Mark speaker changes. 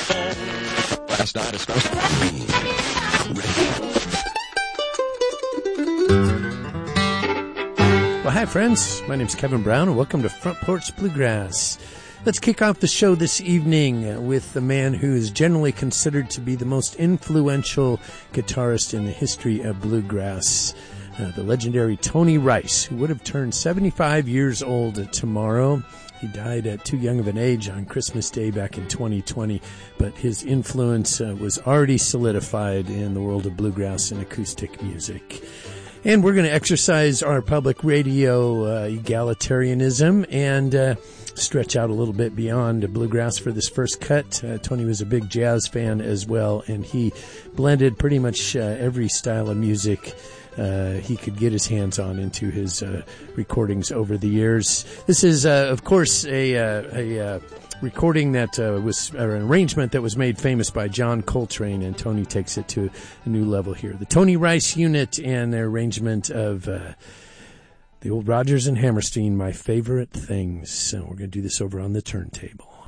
Speaker 1: Last night I started.
Speaker 2: Well, hi, friends. My name's Kevin Brown, and welcome to Front Porch Bluegrass. Let's kick off the show this evening with the man who is generally considered to be the most influential guitarist in the history of bluegrass, the legendary Tony Rice, who would have turned 75 years old tomorrow. He died at too young of an age on Christmas Day back in 2020, but his influence was already solidified in the world of bluegrass and acoustic music. And we're going to exercise our public radio egalitarianism and stretch out a little bit beyond bluegrass for this first cut. Tony was a big jazz fan as well, and he blended pretty much every style of music he could get his hands on into his recordings over the years. This is, of course, a recording that was an arrangement that was made famous by John Coltrane, and Tony takes it to a new level here. The Tony Rice Unit and their arrangement of the old Rodgers and Hammerstein, My Favorite Things. So we're going to do this over on the turntable.